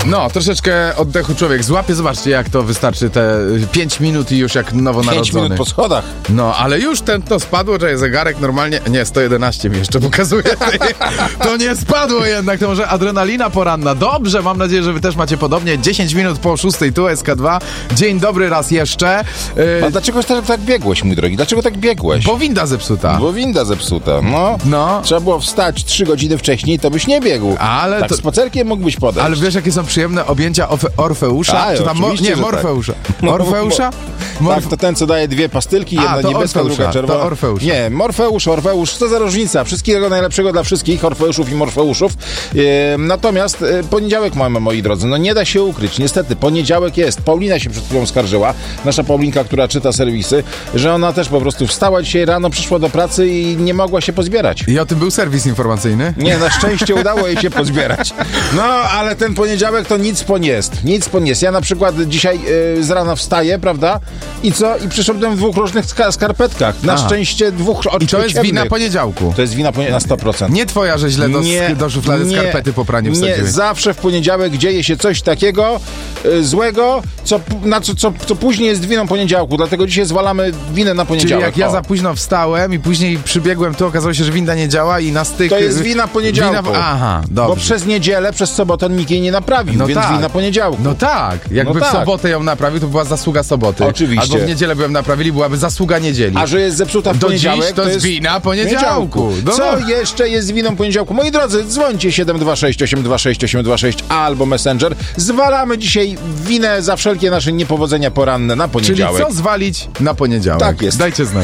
No, troszeczkę oddechu człowiek złapie. Zobaczcie, jak to wystarczy te 5 minut i już jak 5 nowonarodzony. minut po schodach. No, ale już to spadło, że zegarek normalnie... Nie, 111 mi jeszcze pokazuje. To nie spadło jednak, to może adrenalina poranna. Dobrze, mam nadzieję, że wy też macie podobnie. 10 minut po 6, tu SK2. Dzień dobry raz jeszcze. A dlaczego tak biegłeś, mój drogi? Dlaczego tak biegłeś? Bo winda zepsuta. Bo winda zepsuta, No. Trzeba było wstać 3 godziny wcześniej, to byś nie biegł. Ale tak to... spacerkiem mógłbyś podejść. Ale wiesz, jakie są przyjemne objęcia Orfeusza? Czy tam oczywiście, że Morfeusza. tak. Orfeusza? Tak, to ten, co daje 2 pastylki, jedna to niebieska, Orfeusza, druga czerwona. to Orfeusz. Nie, Orfeusz, co za różnica? Wszystkiego najlepszego dla wszystkich Orfeuszów i Morfeuszów. Natomiast poniedziałek mamy, moi drodzy, no nie da się ukryć. Niestety, poniedziałek jest. Paulina się przed chwilą skarżyła, nasza Paulinka, która czyta serwisy, że ona też po prostu wstała dzisiaj rano, przyszła do pracy i nie mogła się pozbierać. I o tym był serwis informacyjny? Nie, na szczęście udało jej się pozbierać. No, ale ten poniedziałek to nic po nie jest. Nic po nie jest. Ja na przykład dzisiaj z rana wstaję, prawda? I co? I przyszedłem w 2 różnych skarpetkach. Na szczęście 2 I to jest wina poniedziałku. To jest wina na 100%. Nie twoja, że źle do szuflady skarpety po praniu wsadziłeś. Nie, zawsze w poniedziałek dzieje się coś takiego złego, co później jest winą poniedziałku. Dlatego dzisiaj zwalamy winę na poniedziałek. Czyli jak ja za późno wstałem i później przybiegłem tu, okazało się, że winda nie działa i na styk... To jest wina poniedziałku. Aha, dobrze. Bo przez niedzielę, przez sobotę nikt jej nie naprawił, więc wina poniedziałku. No tak. Jakby w sobotę ją naprawił, to była zasługa soboty. Oczywiście. Albo w niedzielę by ją naprawili, byłaby zasługa niedzieli. A że jest zepsuta w poniedziałek, to jest wina poniedziałku. Co jeszcze jest winą poniedziałku? Moi drodzy, dzwońcie 726 826 826 albo Messenger. Zwalamy dzisiaj winę za wszelkie nasze niepowodzenia poranne na poniedziałek. Czyli co zwalić na poniedziałek? Tak jest. Dajcie znać.